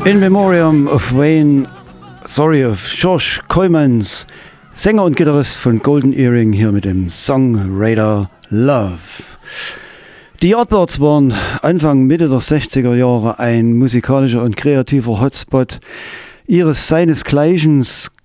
In Memoriam of George Coymans, Sänger und Gitarrist von Golden Earring, hier mit dem Song Radar Love. Die Yardbirds waren Anfang, Mitte der 60er Jahre ein musikalischer und kreativer Hotspot ihres seinesgleichen